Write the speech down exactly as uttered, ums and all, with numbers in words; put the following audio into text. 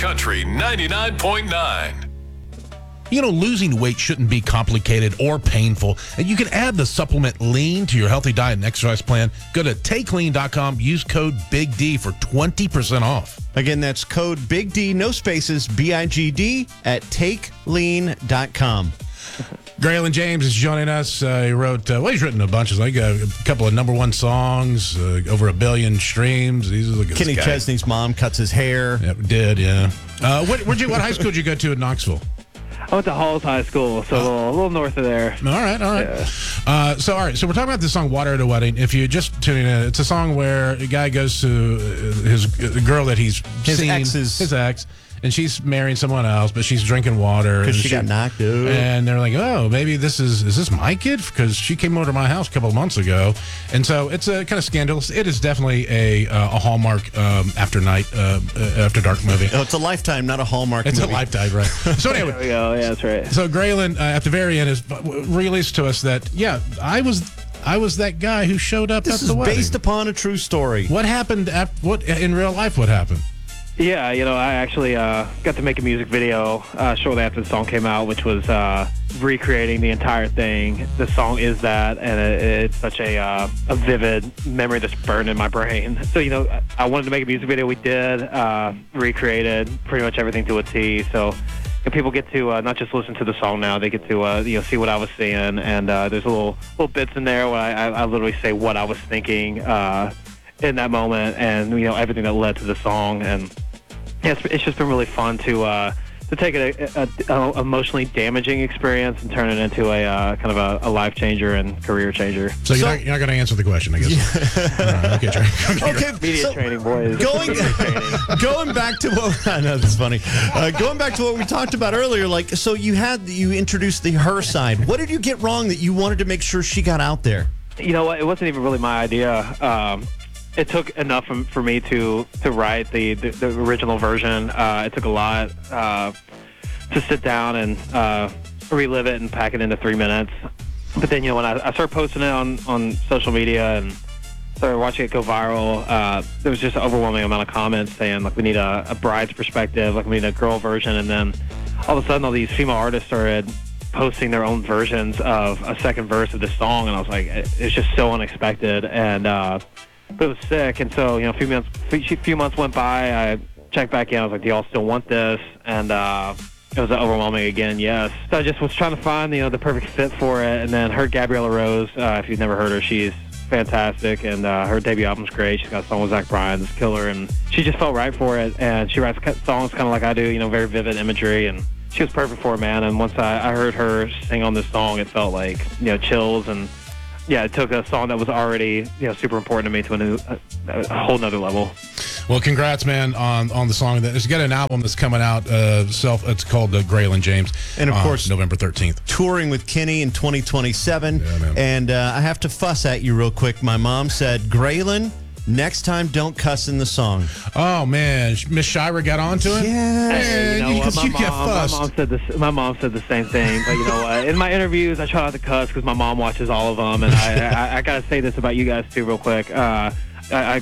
Country ninety-nine point nine. You know, losing weight shouldn't be complicated or painful, and you can add the supplement Lean to your healthy diet and exercise plan. Go to take lean dot com, use code Big D for twenty percent off. Again, that's code Big D, no spaces, B I G D, at take lean dot com. Graylin James is joining us. Uh, he wrote, uh, well, he's written a bunch of, like a, a couple of number one songs, uh, over a billion streams. He's look at Kenny this guy. Chesney's mom cuts his hair. Yeah, did, yeah. Uh, what, where'd you, what high school did you go to in Knoxville? I went to Halls High School, so a, little, a little north of there. All right, all right. Yeah. Uh, so, all right, so we're talking about this song, Water at a Wedding. If you're just tuning in, it's a song where a guy goes to his the girl that he's His seen, ex's. his ex, and she's marrying someone else, but she's drinking water. Because and she got knocked out. And they're like, oh, maybe this is, is this my kid? Because she came over to my house a couple of months ago. And so it's a kind of scandalous. It is definitely a uh, a Hallmark um, after night, uh, uh, after dark movie. Oh, it's a Lifetime, not a Hallmark It's movie. a Lifetime, right? So There anyway. we go. Yeah, that's right. So Graylin, uh, at the very end, is released to us that, yeah, I was I was that guy who showed up This at is the wedding. based upon a true story. What happened at, what in real life, what happened? Yeah, you know, I actually uh, got to make a music video uh, shortly after the song came out, which was uh, recreating the entire thing. The song is that, and it, it's such a, uh, a vivid memory that's burned in my brain. So, you know, I wanted to make a music video. We did, uh, recreated pretty much everything to a T. So if people get to uh, not just listen to the song now, they get to uh, you know see what I was seeing. And uh, there's a little little bits in there where I, I, I literally say what I was thinking uh, in that moment, and you know everything that led to the song. And yeah, it's, it's just been really fun to uh, to take a, a, a emotionally damaging experience and turn it into a uh, kind of a, a life changer and career changer. So, So- you're not, you're not going to answer the question, I guess. All right, okay, Trey. Okay, Okay, Media so training, boys. Going, Media training. going back to what I know that's funny. Uh, going back to what we talked about earlier, like so you had you introduced the her side. What did you get wrong that you wanted to make sure she got out there? You know what? It wasn't even really my idea. Um, it took enough for, for me to to write the the, the original version. Uh, it took a lot uh, to sit down and uh, relive it and pack it into three minutes. But then, you know, when I, I started posting it on, on social media and started watching it go viral, uh, there was just an overwhelming amount of comments saying, like, we need a, a bride's perspective, like, we need a girl version. And then all of a sudden, all these female artists started posting their own versions of a second verse of this song. And I was like, it, it's just so unexpected. And uh, but it was sick. And so, you know, a few months, a few months went by. I checked back in. I was like, do y'all still want this? And uh, it was overwhelming again, yes. So I just was trying to find, you know, the perfect fit for it. And then heard Gabriella Rose. Uh, if you've never heard her, she's fantastic. And uh, her debut album's great. She's got a song with Zach Bryan, it's killer. And she just felt right for it. And she writes songs kind of like I do, you know, very vivid imagery. And she was perfect for it, man. And once I, I heard her sing on this song, it felt like, you know, chills. And yeah, it took a song that was already, you know, super important to me to a new, a, a whole nother level. Well, congrats, man, on, on the song. There's got an album that's coming out. Uh, self, it's called uh, Graylin James. And of uh, course, November thirteenth. Touring with Kenny in twenty twenty-seven. Yeah, man. And uh, I have to fuss at you real quick. My mom said, Graylin, next time don't cuss in the song. Oh, man. Miss Shira got onto it? Yes. Hey, you know what? because My you get mom, my fussed. mom said this. My mom said the same thing. But you know what? In my interviews, I try not to cuss because my mom watches all of them. And I, I, I gotta say this about you guys too, real quick. Uh, I, I